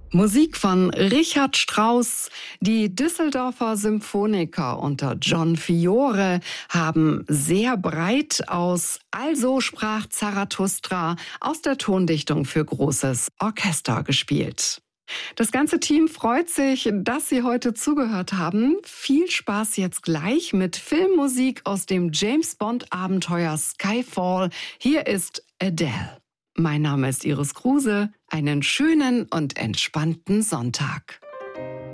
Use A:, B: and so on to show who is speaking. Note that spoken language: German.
A: Musik von Richard Strauss. Die Düsseldorfer Symphoniker unter John Fiore haben sehr breit aus "Also sprach Zarathustra" aus der Tondichtung für großes Orchester gespielt. Das ganze Team freut sich, dass Sie heute zugehört haben. Viel Spaß jetzt gleich mit Filmmusik aus dem James-Bond-Abenteuer Skyfall. Hier ist Adele. Mein Name ist Iris Kruse. Einen schönen und entspannten Sonntag.